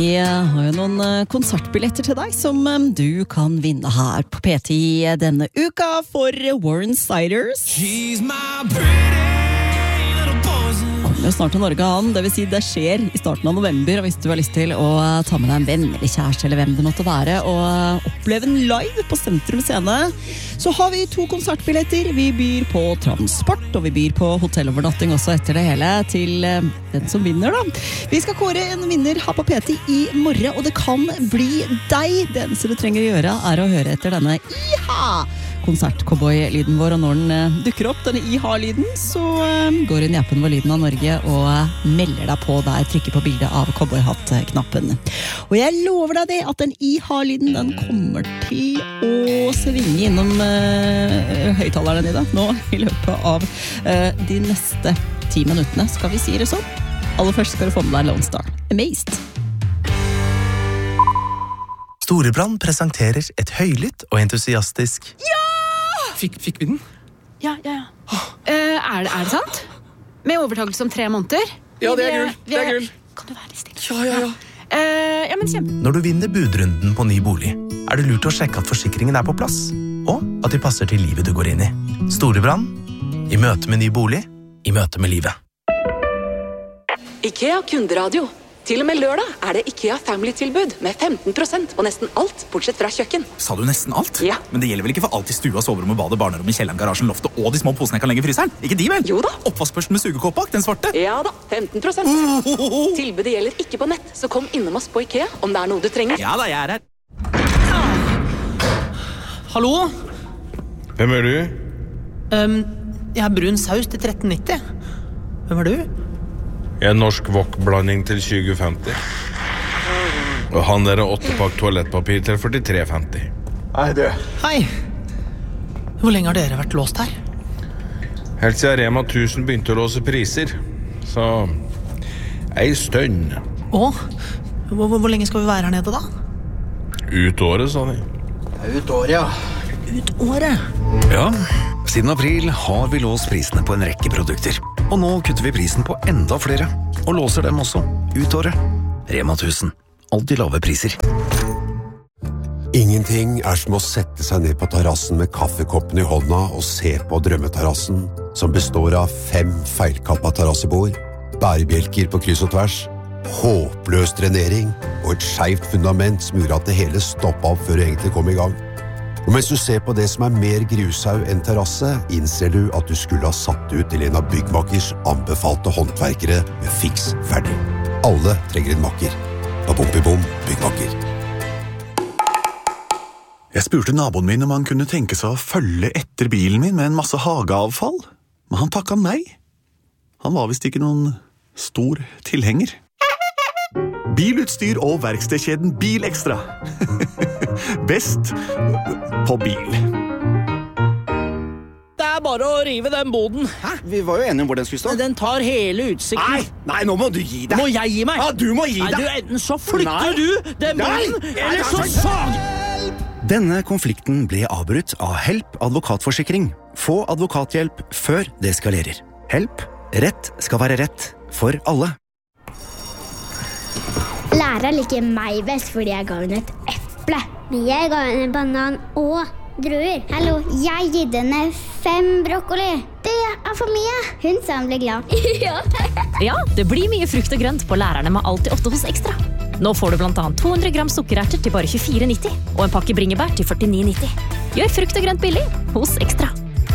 Vi har jo noen konsertbilletter til deg som du kan vinne her på P10 denne uka for Warren Siders. Kommer jo snart til Norge han, det vil si det skjer i starten av november, og hvis du har lyst til å ta med deg en venn eller kjæreste eller hvem det måtte være, og oppleve en live på Sentrum Scene, så har vi 2 konsertbilletter. Vi byr på transport, og vi byr på hotellovernatting også etter det hele til den som vinner da. Vi skal kåre en vinner her på P10 i morgen, og det kan bli deg. Det eneste du trenger å gjøre er å høre etter denne IHA! Konsert-cowboy-lyden vår, og når den dukker opp, denne IHA-lyden, så går inn i appen vår Lyden av Norge og melder deg på der, trykker på bildet av cowboyhatt-knappen. Og jeg lover deg det, at den IHA-lyden, den kommer til å svinge innom høyttalerne dine nå i løpet av de neste 10 minuttene, skal vi si det sånn. Aller først skal du få med deg Lone Star. Amazed! Storebrand presenterer et høylytt og entusiastisk Fikk vi den? Ja. Er det sant? Med overtakelse om 3 måneder? Ja, det er gull. Kan du være litt stille? Ja. Ja, men kjempe. Når du vinner budrunden på ny bolig, er det lurt å sjekke at forsikringen er på plass, og at de passer til livet du går inn i. Storebrand, i møte med ny bolig, i møte med livet. IKEA kunderadio. Til og med lørdag er det IKEA Family-tilbud med 15% på nesten alt, bortsett fra kjøkken. Sa du nesten alt? Ja. Men det gjelder vel ikke for alt i stua, soverommet, badet, barnerommet, kjelleren, garasjen, loftet og de små posene jeg kan legge i fryseren? Ikke de vel? Jo da. Oppvaskbørsten med sugekåp bak, den svarte? Ja da, 15%. Tilbudet gjelder ikke på nett, så kom innom oss på IKEA om det er noe du trenger. Ja da, jeg er her. Hallo? Hvem er du? Jeg har brun saus til 13,90. Hvem er du? Jeg er norsk wok-blanding til 20,50. Og han der er 8-pakk toalettpapir til 43,50. Hei. Hvor lenge har dere vært låst her? Helt siden Rema 1000 begynte å låse priser. Så ei stønn. Hvor lenge skal vi være her nede da? Ut året, sa de. Ut året? Ja, siden april har vi låst prisene på en rekke produkter. Og nå kutter vi prisen på enda flere, og låser dem også, ut året. Rema 1000. Alltid lave priser. Ingenting er som å sette seg ned på terrassen med kaffekoppen i hånda og se på drømmeterrassen, som består av 5 feilkappa terrassebord, bærebjelker på kryss og tvers, håpløs drenering og et skjevt fundament som gjorde at det hele stoppet opp før det egentlig kom i gang. Og mens du ser på det som er mer grushaug enn terrasse, innser du at du skulle ha satt ut til en av byggmakers anbefalte håndverkere med fiks ferdig. Alle trenger en makker. Bom, byggmaker. Jeg spurte naboen min om han kunne tenke seg å følge etter bilen min med en masse hageavfall, men han takket nei. Han var vist ikke noen stor tilhenger. Bilutstyr og verkstedkjeden Bilekstra. Best på bil. Det er bare å rive den boden. Hæ? Vi var jo enige om hvor den skulle stå. Den tar hele utsikten. Nei, nå må du gi deg. Må jeg gi meg? Ja, du må gi deg. Nei, enten så flytter du den boden, eller så sag. Denne konflikten ble avbrutt av Help advokatforsikring. Få advokathjelp før det eskalerer. Help. Rett skal være rett for alle. Læreren liker meg best fordi jeg ga henne et eple. Men jeg ga henne en banan og druer. Hallo, jeg gitt henne 5 brokkoli. Det er for mye. Hun sa hun ble glad. Ja, det blir mye frukt og grønt på lærerne med Alltid 8 hos Ekstra. Nå får du blant annet 200 gram sukkererter til bare 24,90 og en pakke bringebær til 49,90. Gjør frukt og grønt billig hos Ekstra.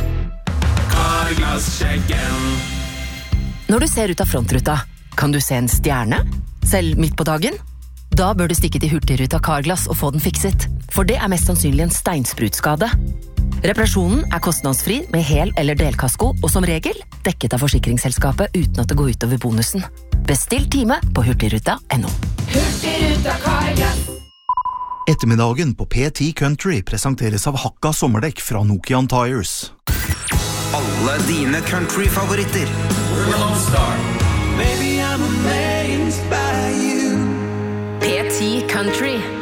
Når du ser ut av frontruta, kan du se en stjerne? Selv midt på dagen? Da bør du stikke til Hurtigruta Carglass og få den fikset, for det er mest sannsynlig en steinsprutskade. Reparasjonen er kostnadsfri med hel- eller delkasko, og som regel dekket av forsikringsselskapet uten at det går ut over bonusen. Bestill time på hurtigruta.no. Hurtigruta Carglass. Ettermiddagen på P10 Country presenteres av Hakka sommerdekk fra Nokian Tires. Alle dine country-favoritter. Lone Star. Maybe I'm amazed by you. P10 Country.